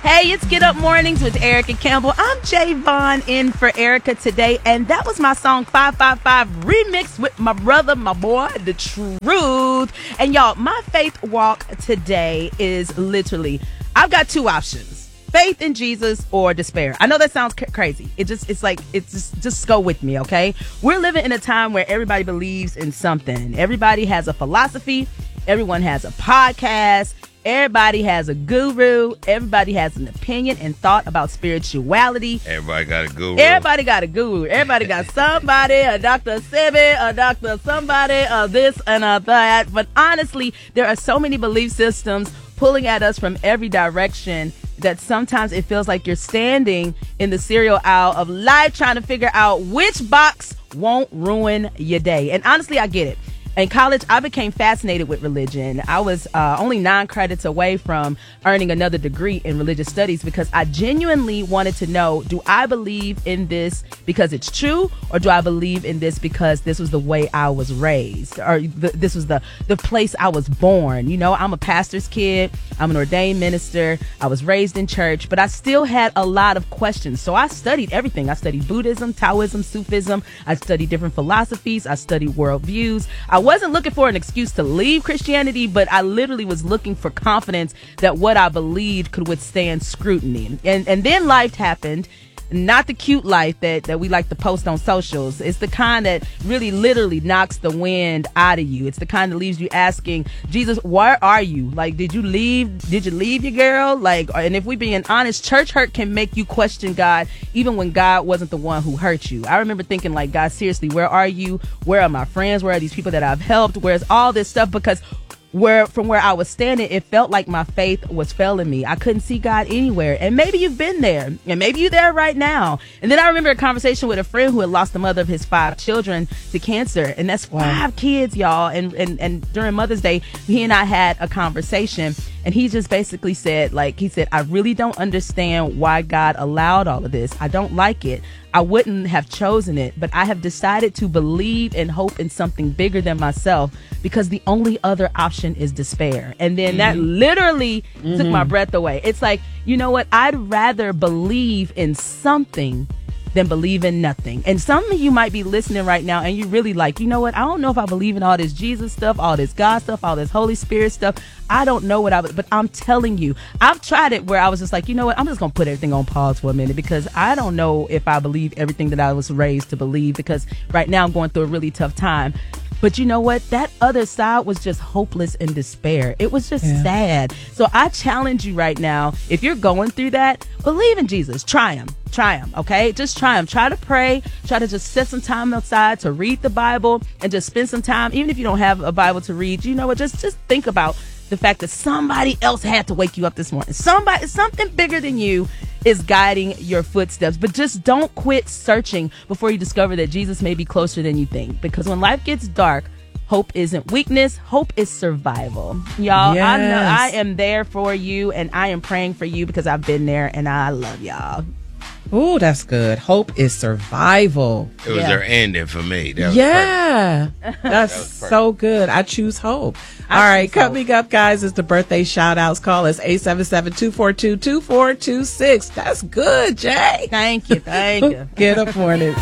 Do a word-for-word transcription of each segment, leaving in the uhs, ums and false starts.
Hey, it's Get Up Mornings with Erica Campbell. I'm Javon in for Erica today, and that was my song five five five remixed with my brother, my boy, The Truth. And y'all, my faith walk today is literally, I've got two options: faith in Jesus or despair. I know that sounds c- crazy. It just, it's like, it's just, just go with me, okay? We're living in a time where everybody believes in something. Everybody has a philosophy. Everyone has a podcast. Everybody has a guru. Everybody has an opinion and thought about spirituality. Everybody got a guru. Everybody got a guru. Everybody got somebody, a Doctor Sebi, a Doctor somebody, a this and a that. But honestly, there are so many belief systems pulling at us from every direction that sometimes it feels like you're standing in the cereal aisle of life trying to figure out which box won't ruin your day. And honestly, I get it. In college, I became fascinated with religion. I was uh, only nine credits away from earning another degree in religious studies because I genuinely wanted to know, do I believe in this because it's true, or do I believe in this because this was the way I was raised, or th- this was the, the place I was born? You know, I'm a pastor's kid. I'm an ordained minister. I was raised in church, but I still had a lot of questions. So I studied everything. I studied Buddhism, Taoism, Sufism. I studied different philosophies. I studied worldviews. I wasn't looking for an excuse to leave Christianity, but I literally was looking for confidence that what I believed could withstand scrutiny. And and then life happened. Not the cute life that, that we like to post on socials. It's the kind that really literally knocks the wind out of you. It's the kind that leaves you asking, Jesus, where are you? Like, did you leave? Did you leave your girl? Like, and if we being honest, church hurt can make you question God, even when God wasn't the one who hurt you. I remember thinking, like, God, seriously, where are you? Where are my friends? Where are these people that I've helped? Where's all this stuff? Because where from where I was standing, it felt like my faith was failing me. I couldn't see God anywhere. And maybe you've been there, and maybe you're there right now. And then I remember a conversation with a friend who had lost the mother of his five children to cancer. And that's five wow. kids, y'all. And, and, and during Mother's Day, he and I had a conversation. And he just basically said, like, he said, I really don't understand why God allowed all of this. I don't like it. I wouldn't have chosen it, but I have decided to believe and hope in something bigger than myself, because the only other option is despair. And then mm-hmm. that literally mm-hmm. took my breath away. It's like, you know what? I'd rather believe in something than believe in nothing. And some of you might be listening right now and you really like, you know what? I don't know if I believe in all this Jesus stuff, all this God stuff, all this Holy Spirit stuff. I don't know what I would, but I'm telling you, I've tried it where I was just like, you know what? I'm just going to put everything on pause for a minute, because I don't know if I believe everything that I was raised to believe, because right now I'm going through a really tough time. But you know what? That other side was just hopeless and despair. It was just yeah. sad. So I challenge you right now, if you're going through that, believe in Jesus. Try him. Try him, okay? Just try him. Try to pray. Try to just set some time outside to read the Bible and just spend some time. Even if you don't have a Bible to read, you know what? Just, just think about the fact that somebody else had to wake you up this morning. Somebody, something bigger than you is guiding your footsteps. But just don't quit searching before you discover that Jesus may be closer than you think. Because when life gets dark, hope isn't weakness. Hope is survival. Y'all, yes. I know I am there for you, and I am praying for you because I've been there, and I love y'all. Oh, that's good. Hope is survival. It was Yeah. their ending for me. That was Yeah, that's That was so good. I choose hope. I All right, choose hope. coming up, guys, is the birthday shout outs. Call us eight seven seven, two four two, two four two six. That's good, Jay. Thank you. Thank you. Get up morning.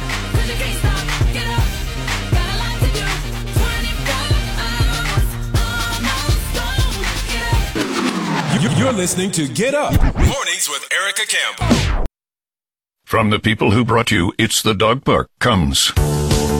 You're listening to Get Up Mornings with Erica Campbell. From the people who brought you It's the Dog Park comes